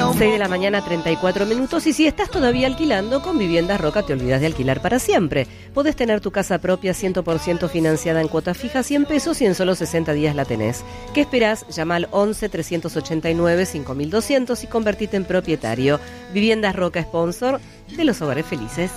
6 de la mañana, 34 minutos. Y si estás todavía alquilando, con Viviendas Roca te olvidas de alquilar para siempre. Podés tener tu casa propia 100% financiada en cuotas fijas, 100 pesos, y en solo 60 días la tenés. ¿Qué esperás? Llama al 11-389-5200 y convertite en propietario. Viviendas Roca, sponsor de los hogares felices.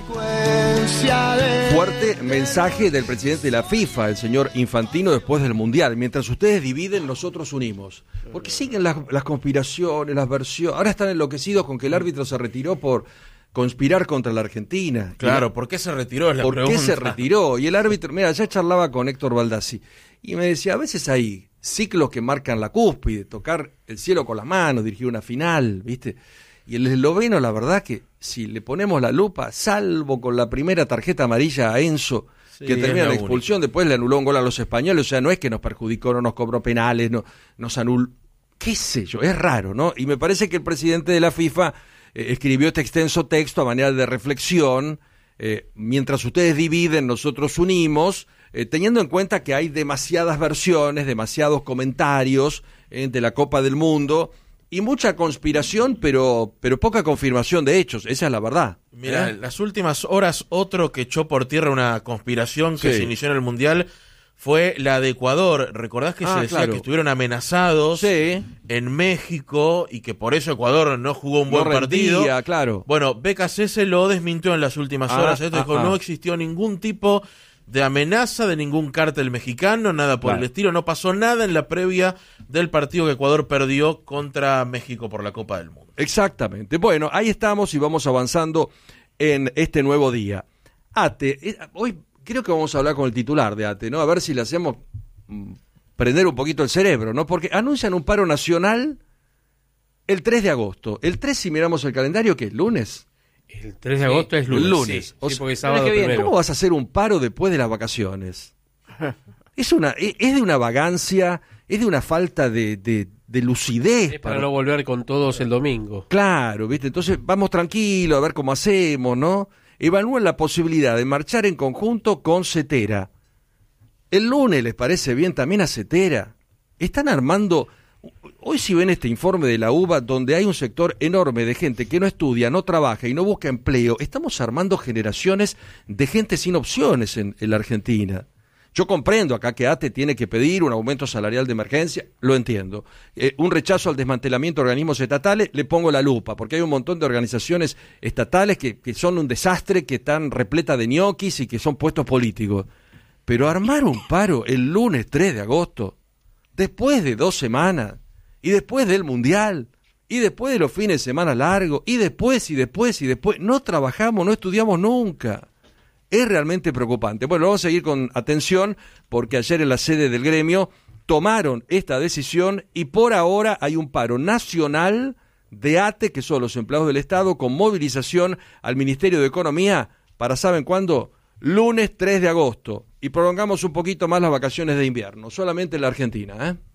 Fuerte mensaje del presidente de la FIFA, el señor Infantino, después del Mundial. Mientras ustedes dividen, nosotros unimos. Porque siguen las conspiraciones, las versiones. Ahora están enloquecidos con que el árbitro se retiró por conspirar contra la Argentina. Claro, ¿por qué se retiró? Es la pregunta. ¿Por qué se retiró? Y el árbitro, mira, ya charlaba con Héctor Baldassi y me decía, a veces hay ciclos que marcan la cúspide, tocar el cielo con las manos, dirigir una final, ¿viste? Y el esloveno, la verdad que si le ponemos la lupa, salvo con la primera tarjeta amarilla a Enzo, sí, que termina la expulsión, después le anuló un gol a los españoles, o sea, no es que nos perjudicó, no nos cobró penales, no nos anuló, qué sé yo, es raro, ¿no? Y me parece que el presidente de la FIFA escribió este extenso texto a manera de reflexión, mientras ustedes dividen, nosotros unimos, teniendo en cuenta que hay demasiadas versiones, demasiados comentarios de la Copa del Mundo, y mucha conspiración, pero poca confirmación de hechos, esa es la verdad. Mira, en las últimas horas, otro que echó por tierra una conspiración que se inició en el Mundial fue la de Ecuador. ¿Recordás que se decía que estuvieron amenazados en México y que por eso Ecuador no jugó un buen partido? Claro. Bueno, BKCS lo desmintió en las últimas horas. Esto dijo, no existió ningún tipo de amenaza de ningún cártel mexicano, nada por el estilo, no pasó nada en la previa del partido que Ecuador perdió contra México por la Copa del Mundo. Exactamente. Bueno, ahí estamos y vamos avanzando en este nuevo día. ATE, hoy creo que vamos a hablar con el titular de ATE, ¿no? A ver si le hacemos prender un poquito el cerebro, ¿no? Porque anuncian un paro nacional el 3 de agosto. El 3, si miramos el calendario, ¿qué es? ¿Lunes? El 3 de agosto es lunes. El lunes. Sí, porque es sábado primero. ¿Cómo vas a hacer un paro después de las vacaciones? Es de una vagancia, es de una falta de lucidez. Es para no volver con todos el domingo. Claro, ¿viste? Entonces vamos tranquilos a ver cómo hacemos, ¿no? Evalúen la posibilidad de marchar en conjunto con Cetera. El lunes, ¿les parece bien también a Cetera? Están armando... Hoy si ven este informe de la UBA, donde hay un sector enorme de gente que no estudia, no trabaja y no busca empleo, estamos armando generaciones de gente sin opciones en la Argentina. Yo comprendo acá que ATE tiene que pedir un aumento salarial de emergencia, lo entiendo. Un rechazo al desmantelamiento de organismos estatales, le pongo la lupa, porque hay un montón de organizaciones estatales que son un desastre, que están repletas de ñoquis y que son puestos políticos. Pero armar un paro el lunes 3 de agosto... después de 2 semanas, y después del Mundial, y después de los fines de semana largos, y después, no trabajamos, no estudiamos nunca. Es realmente preocupante. Bueno, vamos a seguir con atención, porque ayer en la sede del gremio tomaron esta decisión, y por ahora hay un paro nacional de ATE, que son los empleados del Estado, con movilización al Ministerio de Economía, para, ¿saben cuándo? Lunes 3 de agosto. Y prolongamos un poquito más las vacaciones de invierno, solamente en la Argentina, ¿eh?